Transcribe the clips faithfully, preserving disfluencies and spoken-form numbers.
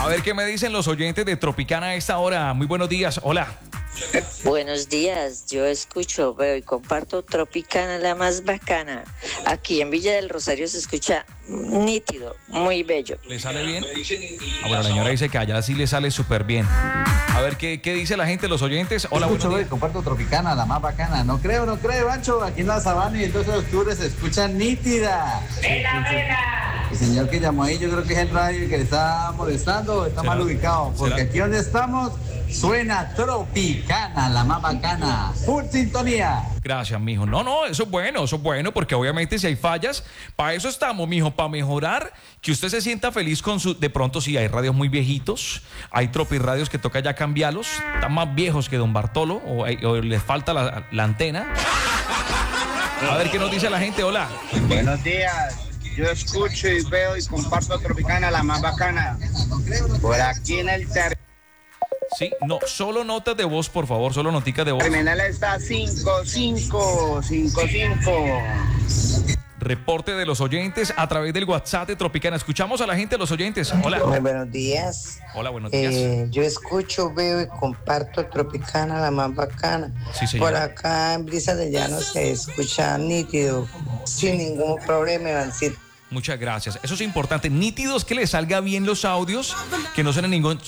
ver qué me dicen los oyentes de Tropicana a esta hora. Muy buenos días. Hola. Buenos días, yo escucho, veo y comparto Tropicana, la más bacana. Aquí en Villa del Rosario se escucha nítido, muy bello. ¿Le sale bien? Ah, bueno, la señora dice que allá sí le sale súper bien. A ver, ¿qué, ¿qué dice la gente, los oyentes? Hola, escucho, buenos veo y días. comparto Tropicana, la más bacana. No creo, no creo, Ancho. Aquí en la sabana y el doce de octubre se escucha nítida. El señor que llamó ahí, yo creo que es el radio que le está molestando, está ¿Será? mal ubicado. Porque ¿Será? aquí donde estamos suena Tropicana, la más bacana. Full sintonía. Gracias, mijo. No, no, eso es bueno, eso es bueno, porque obviamente si hay fallas, para eso estamos, mijo, para mejorar, que usted se sienta feliz con su... De pronto sí, hay radios muy viejitos, hay tropirradios que toca ya cambiarlos, están más viejos que Don Bartolo, o, o les falta la, la antena. A ver qué nos dice la gente, hola. Buenos días, yo escucho y veo y comparto Tropicana, la más bacana. Por aquí en el ter- Sí, no, solo notas de voz, por favor, solo noticas de voz. terminal está cinco cinco cinco cinco. Reporte de los oyentes a través del WhatsApp de Tropicana. Escuchamos a la gente, los oyentes. Hola. Muy buenos días. Hola, buenos días. Eh, yo escucho, veo y comparto Tropicana, la más bacana. Sí, señor. Por acá en Brisa de Llano se escucha nítido, sin ningún problema, Ivancito. Muchas gracias. Eso es importante. Nítidos, que le salga bien los audios, que no suene ningún...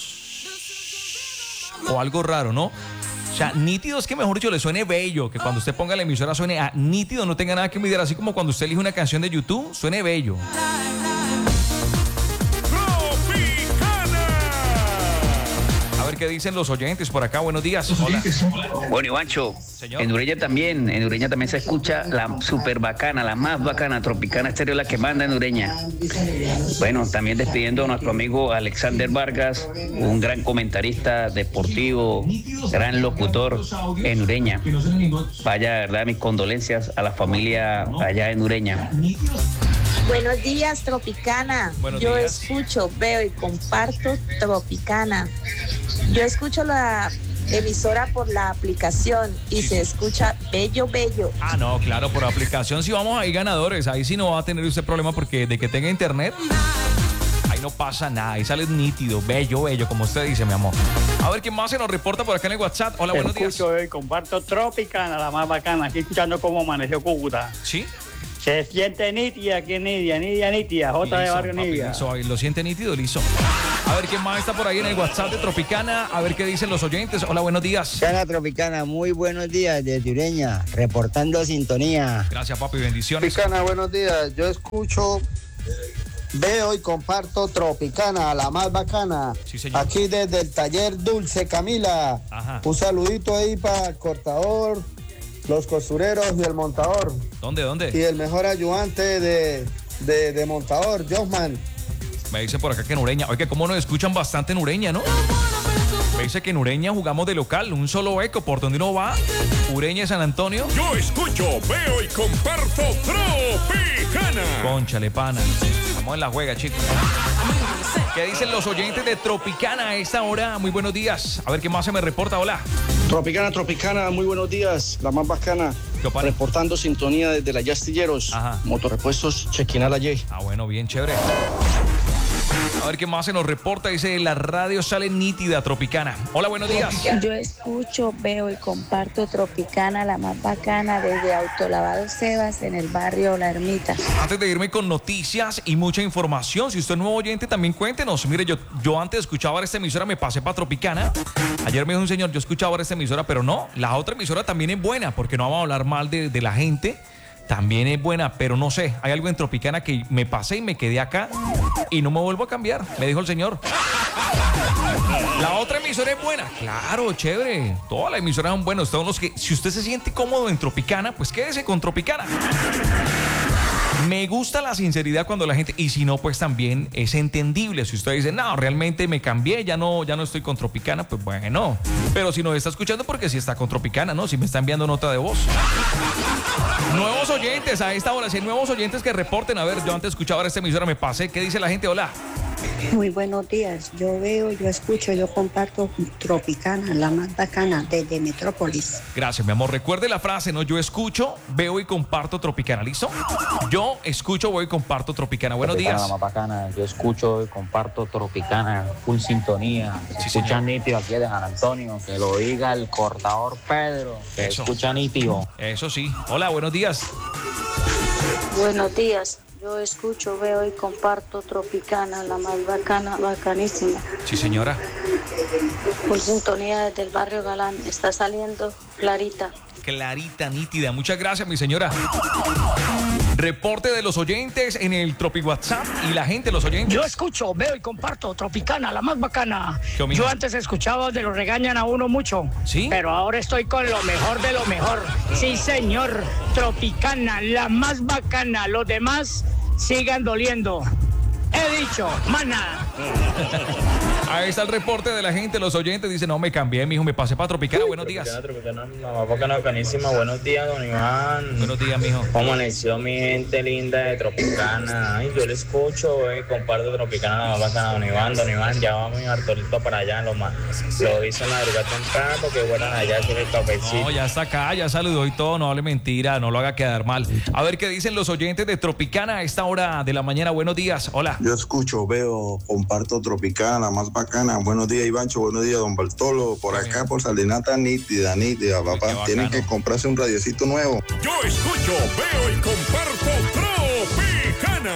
o algo raro, ¿no? O sea, nítido es que, mejor dicho, le suene bello, que cuando usted ponga la emisora suene a nítido, no tenga nada que mirar, así como cuando usted elige una canción de YouTube, suene bello. A ver qué dicen los oyentes por acá. Buenos días. Hola. Bueno, Ivancho, Señor. en Ureña también, en Ureña también se escucha la super bacana, la más bacana, Tropicana Estéreo, la que manda en Ureña. Bueno, también despidiendo a nuestro amigo Alexander Vargas, un gran comentarista deportivo, gran locutor en Ureña. Vaya, verdad, mis condolencias a la familia allá en Ureña. Buenos días, Tropicana. Buenos Yo días. escucho, veo y comparto Tropicana. Yo escucho la emisora por la aplicación y Sí. se escucha bello, bello. Ah, no, claro, por aplicación sí vamos ahí ganadores. Ahí sí no va a tener usted problema porque de que tenga internet, ahí no pasa nada. Ahí sale nítido, bello, bello, como usted dice, mi amor. A ver, ¿quién más se nos reporta por acá en el WhatsApp? Hola, buenos días. Escucho y comparto Tropicana, la más bacana. Aquí escuchando cómo amaneció Cúcuta. ¿Sí? Se siente nítida aquí en Nidia, Nidia, Nidia, J de Listo, Barrio papi, Nidia. listo, ahí lo siente nítido, listo. A ver, ¿quién más está por ahí en el WhatsApp de Tropicana? A ver qué dicen los oyentes. Hola, buenos días. Tropicana, Tropicana, muy buenos días desde Ureña, reportando sintonía. Gracias, papi, bendiciones. Tropicana, buenos días. Yo escucho, veo y comparto Tropicana, la más bacana. Sí, señor. Aquí desde el taller Dulce Camila. Ajá. Un saludito ahí para el cortador, los costureros y el montador. ¿Dónde, Y dónde? el mejor ayudante de, de, de montador, Josman. Me dice por acá que en Ureña. Oye, ¿cómo nos escuchan bastante en Ureña, no? Me dice que en Ureña jugamos de local, un solo eco por donde uno va. Ureña y San Antonio. Yo escucho, veo y comparto Tropicana. Cónchale, pana. Estamos en la juega, chicos. ¿Qué dicen los oyentes de Tropicana a esta hora? Muy buenos días. A ver qué más se me reporta. Hola. Tropicana, Tropicana, muy buenos días, la más bacana. ¿Qué opina? Reportando sintonía desde la Yastilleros. Ajá. Motorrepuestos Chequinal ayer. Ah, bueno, bien chévere. A ver qué más se nos reporta. Dice, la radio sale nítida, Tropicana. Hola, buenos días. Yo escucho, veo y comparto Tropicana, la más bacana, desde Autolavado Sebas en el barrio La Ermita. Antes de irme con noticias y mucha información, si usted es nuevo oyente, también cuéntenos. Mire, yo, yo antes escuchaba esta emisora, me pasé para Tropicana. Ayer me dijo un señor, yo escuchaba esta emisora, pero no, la otra emisora también es buena, porque no vamos a hablar mal de, de la gente. También es buena, pero no sé, hay algo en Tropicana que me pasé y me quedé acá y no me vuelvo a cambiar, me dijo el señor. La otra emisora es buena, claro, chévere. Todas las emisoras son buenas. Todos los que, si usted se siente cómodo en Tropicana, pues quédese con Tropicana. Me gusta la sinceridad cuando la gente, y si no, pues también es entendible. Si usted dice, no, realmente me cambié, ya no, ya no estoy con Tropicana, pues bueno. Pero si nos está escuchando, porque si está con Tropicana, ¿no? Si me está enviando nota de voz. Nuevos oyentes a esta hora, si hay nuevos oyentes que reporten, a ver, yo antes escuchaba esta emisora, me pasé, ¿qué dice la gente? Hola. Muy buenos días. Yo veo, yo escucho, yo comparto Tropicana, la más bacana, desde Metrópolis. Gracias, mi amor. Recuerde la frase, ¿no? Yo escucho, veo y comparto Tropicana. ¿Listo? Yo escucho, veo y comparto Tropicana. Buenos Tropicana, días. La más bacana. Yo escucho y comparto Tropicana, full sintonía. Sí, escucha nítido aquí de San Antonio. Que lo diga el cortador Pedro. Que Eso. escucha nítido. Eso sí. Hola, buenos días. Buenos días. Yo escucho, veo y comparto Tropicana, la más bacana, bacanísima. Sí, señora. Por sintonía desde el barrio Galán. Está saliendo clarita. Clarita, nítida. Muchas gracias, mi señora. Reporte de los oyentes en el Tropi WhatsApp y la gente, los oyentes. Yo escucho, veo y comparto Tropicana, la más bacana. Yo, mijo. Yo antes escuchaba de lo regañan a uno mucho. ¿Sí? Pero ahora estoy con lo mejor de lo mejor. Sí, señor. Tropicana, la más bacana. Los demás sigan doliendo. He dicho, más nada. Ahí está el reporte de la gente, los oyentes. Dice, no, me cambié, mijo, me pasé para Tropicana. Buenos días. Tropicana, la más bacana, bacanísima. Buenos días, don Iván. Buenos días, mijo. ¿Cómo amaneció mi gente linda de Tropicana? Ay, yo le escucho, eh, comparto Tropicana, la más bacana, don Iván. Don Iván, ya vamos mi Arturito para allá. Lo, más, lo hizo en la madrugada temprano, que fueran allá a hacer el cafecito. No, ya está acá, ya saludó y todo. No hable mentira, no lo haga quedar mal. A ver qué dicen los oyentes de Tropicana a esta hora de la mañana. Buenos días. Hola. Yo escucho, veo, comparto Tropicana, la más bacana. Buenos días, Ivancho. Buenos días, don Bartolo. Por acá, por Salinata, nítida, nítida, papá. Tienen que comprarse un radiocito nuevo. Yo escucho, veo y comparto Tropicana.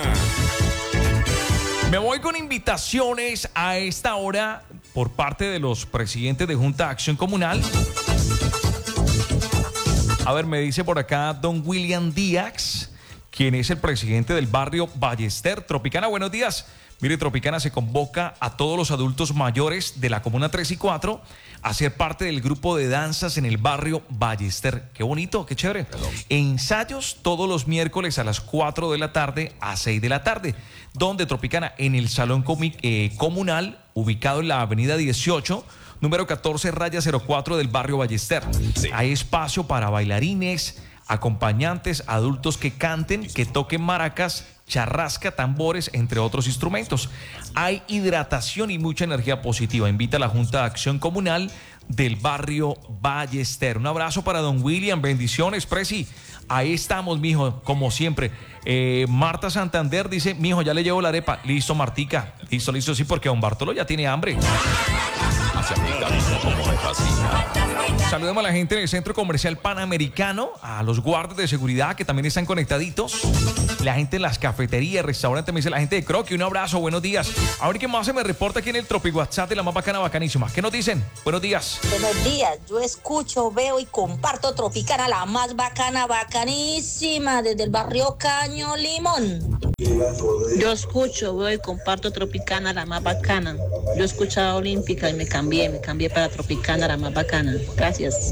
Me voy con invitaciones a esta hora por parte de los presidentes de Junta de Acción Comunal. A ver, me dice por acá don William Díaz, quien es el presidente del barrio Ballester. Tropicana, buenos días. Mire, Tropicana se convoca a todos los adultos mayores de la Comuna tres y cuatro a ser parte del grupo de danzas en el barrio Ballester. Qué bonito, qué chévere. Ensayos todos los miércoles a las cuatro de la tarde a seis de la tarde. Donde Tropicana, en el Salón comi- eh, Comunal, ubicado en la avenida dieciocho, número catorce, raya cero cuatro del barrio Ballester. Sí. Hay espacio para bailarines, acompañantes, adultos que canten, que toquen maracas, charrasca, tambores, entre otros instrumentos. Hay hidratación y mucha energía positiva. Invita a la Junta de Acción Comunal del barrio Ballester. Un abrazo para don William. Bendiciones, Presi. Ahí estamos, mijo, como siempre. Eh, Marta Santander dice, mijo, ya le llevo la arepa. Listo, Martica. Listo, listo, sí, porque don Bartolo ya tiene hambre. Saludemos a la gente del Centro Comercial Panamericano, a los guardias de seguridad que también están conectaditos, la gente en las cafeterías, restaurantes, me dice la gente de Croqui, un abrazo, buenos días. Ahora que más se me reporta aquí en el Tropi WhatsApp de la más bacana, bacanísima. ¿Qué nos dicen? Buenos días. Buenos días, yo escucho, veo y comparto Tropicana, la más bacana, bacanísima, desde el barrio Caño Limón. Yo escucho, veo y comparto Tropicana, la más bacana. Yo escuchaba Olímpica y me cambié, me cambié para Tropicana, la más bacana. Gracias.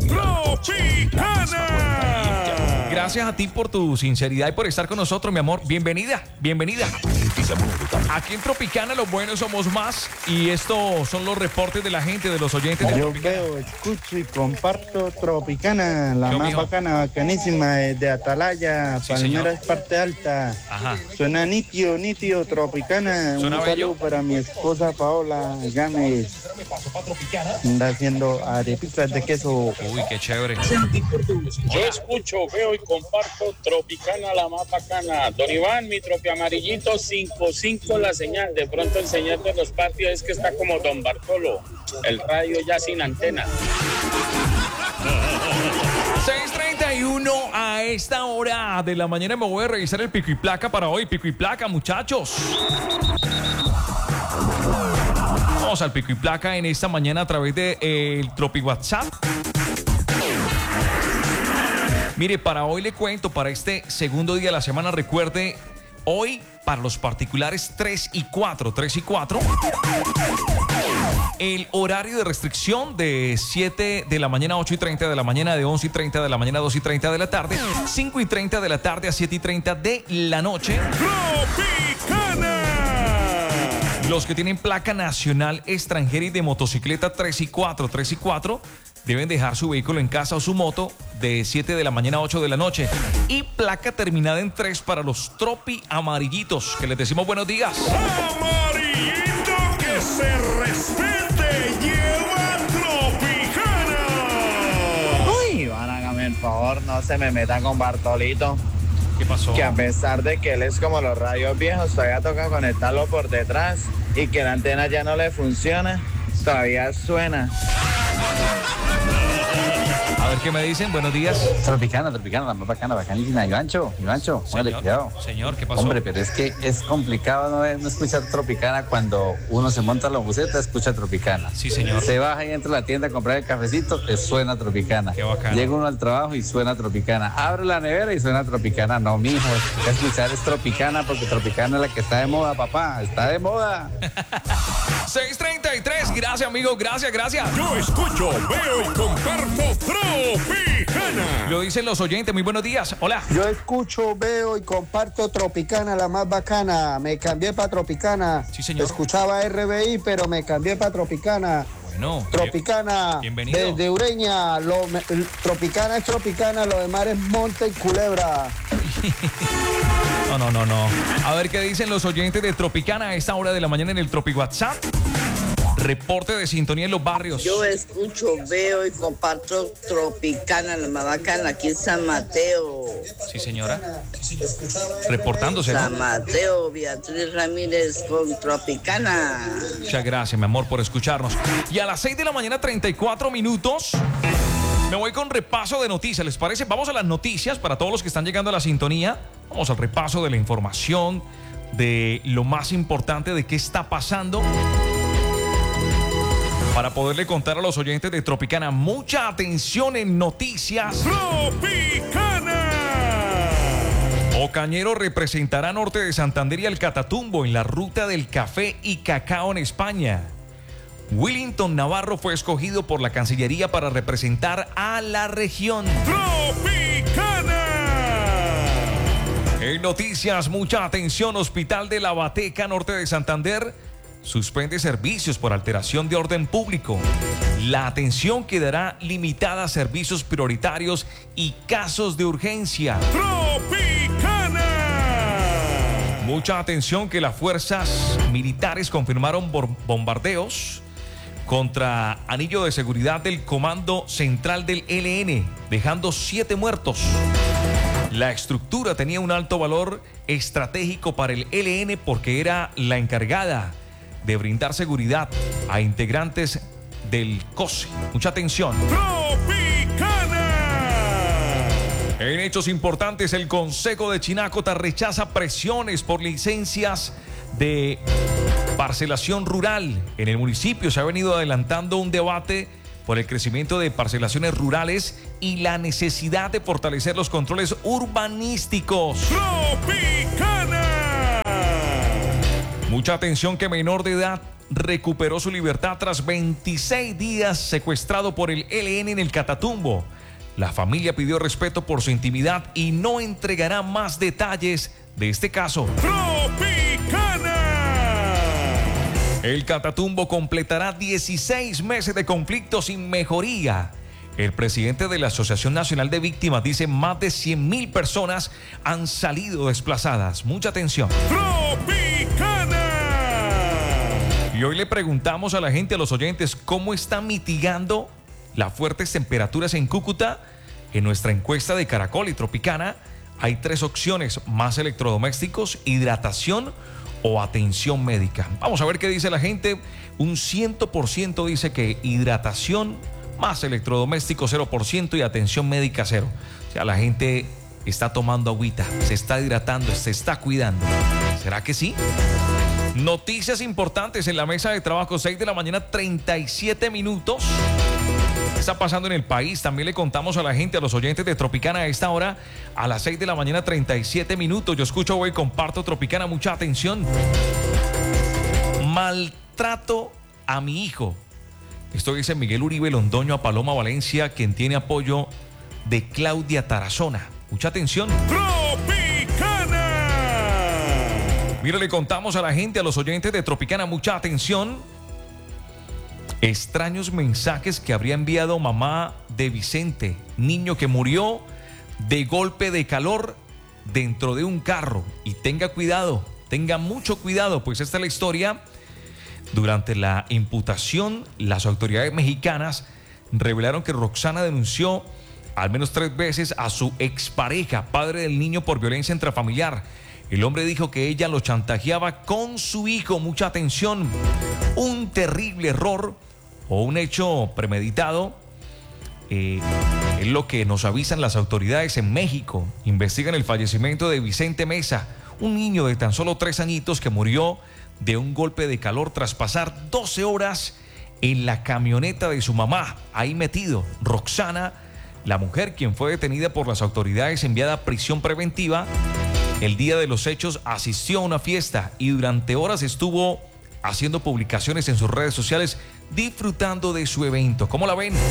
¡Tropicana! Gracias a ti por tu sinceridad y por estar con nosotros, mi amor. Bienvenida, bienvenida. Aquí en Tropicana los buenos somos más y estos son los reportes de la gente, de los oyentes de Yo Tropicana. veo, escucho y comparto Tropicana, la Yo, más mijo. bacana, bacanísima, de Atalaya, Sí, Palmeras, parte alta. Ajá. Suena nítido, nítido, Tropicana. Suena Un bello. saludo para mi esposa Paola Gámez. Anda haciendo arepitas de queso. Uy, qué chévere. Yo escucho, veo y comparto Tropicana, la más bacana. Don Iván, mi tropi amarillito, cinco cinco la señal. De pronto el señor de los patios es que está como don Bartolo. El radio ya sin antena. seis treinta y uno a esta hora de la mañana me voy a revisar el pico y placa para hoy. Pico y placa, muchachos. Vamos al pico y placa en esta mañana a través de eh, el Tropi WhatsApp. Mire, para hoy le cuento, para este segundo día de la semana, recuerde, hoy para los particulares tres y cuatro, tres y cuatro, el horario de restricción de siete de la mañana a ocho y treinta de la mañana, de once y treinta de la mañana a dos y treinta de la tarde, cinco y treinta de la tarde a siete y treinta de la noche. ¡Tropicana! Los que tienen placa nacional extranjera y de motocicleta tres y cuatro, tres y cuatro, deben dejar su vehículo en casa o su moto de siete de la mañana a ocho de la noche. Y placa terminada en tres para los tropi amarillitos, que les decimos buenos días. ¡Amarillito! favor, no se me metan con Bartolito. ¿Qué pasó? Que a pesar de que él es como los radios viejos, todavía toca conectarlo por detrás y que la antena ya no le funciona, todavía suena. A ver qué me dicen, buenos días. Tropicana, Tropicana, la más bacana, bacanísima. Ivancho, Ivancho, póngale cuidado. Señor, ¿qué pasó? Hombre, pero es que es complicado no, no escuchar Tropicana cuando uno se monta la buseta, escucha Tropicana. Sí, señor. Se baja y entra a la tienda a comprar el cafecito, eh, suena Tropicana. Qué bacano. Llega uno al trabajo y suena Tropicana. Abre la nevera y suena Tropicana. No, mijo, hay que escuchar es Tropicana porque Tropicana es la que está de moda, papá. Está de moda. seis treinta y tres, gracias, amigo, gracias, gracias. Yo escucho, veo y comparto Tropicana. Lo dicen los oyentes, muy buenos días. Hola. Yo escucho, veo y comparto Tropicana, la más bacana. Me cambié para Tropicana. Sí, señor. Escuchaba R B I, pero me cambié para Tropicana. Bueno. Tropicana. Bienvenido. Desde Ureña. Lo, el, Tropicana es Tropicana, lo demás es Monte y Culebra. No, no, no, no. A ver qué dicen los oyentes de Tropicana a esta hora de la mañana en el Tropi WhatsApp. Reporte de sintonía en los barrios. Yo escucho, veo y comparto Tropicana, la más bacana, aquí en San Mateo. Sí, señora. Reportándose. San Mateo, Beatriz Ramírez con Tropicana. Muchas gracias, mi amor, por escucharnos. Y a las seis de la mañana, treinta y cuatro minutos, me voy con repaso de noticias. ¿Les parece? Vamos a las noticias para todos los que están llegando a la sintonía. Vamos al repaso de la información, de lo más importante, de qué está pasando, para poderle contar a los oyentes de Tropicana. Mucha atención en noticias. ¡Tropicana! Ocañero representará a Norte de Santander y al Catatumbo en la ruta del café y cacao en España. Willington Navarro fue escogido por la Cancillería para representar a la región. ¡Tropicana! En noticias, mucha atención. Hospital de La Bateca, Norte de Santander, suspende servicios por alteración de orden público. La atención quedará limitada a servicios prioritarios y casos de urgencia. ¡Tropicana! Mucha atención que las fuerzas militares confirmaron bombardeos contra anillo de seguridad del Comando Central del E L N, dejando siete muertos. La estructura tenía un alto valor estratégico para el E L N porque era la encargada de brindar seguridad a integrantes del C O S E. Mucha atención. ¡Tropicana! En hechos importantes, el Consejo de Chinacota rechaza presiones por licencias de parcelación rural. En el municipio se ha venido adelantando un debate por el crecimiento de parcelaciones rurales y la necesidad de fortalecer los controles urbanísticos. ¡Tropicana! Mucha atención que menor de edad recuperó su libertad tras veintiséis días secuestrado por el E L N en el Catatumbo. La familia pidió respeto por su intimidad y no entregará más detalles de este caso. ¡Tropicana! El Catatumbo completará dieciséis meses de conflicto sin mejoría. El presidente de la Asociación Nacional de Víctimas dice más de cien mil personas han salido desplazadas. Mucha atención. ¡Tropicana! Y hoy le preguntamos a la gente, a los oyentes, ¿cómo están mitigando las fuertes temperaturas en Cúcuta? En nuestra encuesta de Caracol y Tropicana hay tres opciones: más electrodomésticos, hidratación o atención médica. Vamos a ver qué dice la gente. Un cien por ciento dice que hidratación, más electrodomésticos cero por ciento y atención médica cero. O sea, la gente está tomando agüita, se está hidratando, se está cuidando. ¿Será que sí? Noticias importantes en la mesa de trabajo, seis de la mañana, treinta y siete minutos. ¿Qué está pasando en el país? También le contamos a la gente, a los oyentes de Tropicana a esta hora, a las seis de la mañana, treinta y siete minutos. Yo escucho hoy, comparto Tropicana, mucha atención. Maltrato a mi hijo. Esto dice Miguel Uribe Londoño a Paloma Valencia, quien tiene apoyo de Claudia Tarazona. Mucha atención. ¡Tropicana! Mira, le contamos a la gente, a los oyentes de Tropicana, mucha atención. Extraños mensajes que habría enviado mamá de Vicente, niño que murió de golpe de calor dentro de un carro. Y tenga cuidado, tenga mucho cuidado, pues esta es la historia. Durante la imputación, las autoridades mexicanas revelaron que Roxana denunció al menos tres veces a su expareja, padre del niño, por violencia intrafamiliar. El hombre dijo que ella lo chantajeaba con su hijo. Mucha atención, un terrible error o un hecho premeditado. Eh, es lo que nos avisan las autoridades en México. Investigan el fallecimiento de Vicente Mesa, un niño de tan solo tres añitos que murió de un golpe de calor tras pasar doce horas en la camioneta de su mamá, ahí metido. Roxana, la mujer quien fue detenida por las autoridades, enviada a prisión preventiva, el día de los hechos asistió a una fiesta y durante horas estuvo haciendo publicaciones en sus redes sociales disfrutando de su evento. ¿Cómo la ven?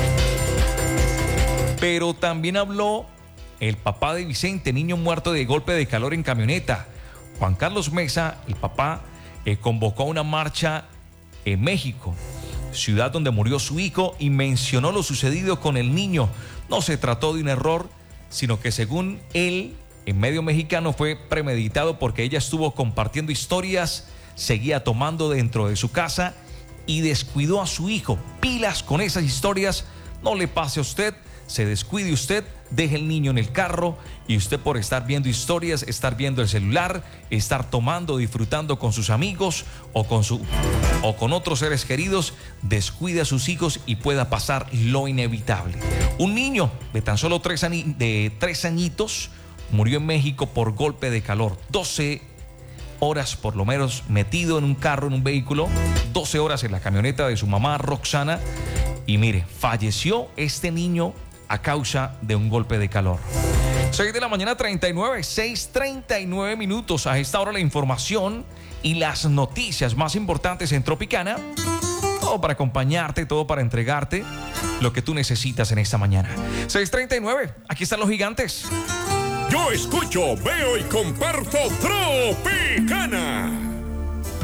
Pero también habló el papá de Vicente, niño muerto de golpe de calor en camioneta. Juan Carlos Mesa, el papá, eh, convocó a una marcha en México, ciudad donde murió su hijo, y mencionó lo sucedido con el niño. No se trató de un error, sino que según él, en medio mexicano, fue premeditado porque ella estuvo compartiendo historias, seguía tomando dentro de su casa y descuidó a su hijo. Pilas con esas historias, no le pase a usted, se descuide usted, deje el niño en el carro y usted, por estar viendo historias, estar viendo el celular, estar tomando, disfrutando con sus amigos o con, su, o con otros seres queridos, descuide a sus hijos y pueda pasar lo inevitable. Un niño de tan solo tres, añi, de tres añitos murió en México por golpe de calor. doce horas por lo menos metido en un carro, en un vehículo, doce horas en la camioneta de su mamá, Roxana, y mire, falleció este niño a causa de un golpe de calor. seis de la mañana, treinta y nueve, seis treinta y nueve minutos. A esta hora la información y las noticias más importantes en Tropicana. Todo para acompañarte, todo para entregarte lo que tú necesitas en esta mañana. seis treinta y nueve, aquí están los gigantes. Yo escucho, veo y comparto Tropicana.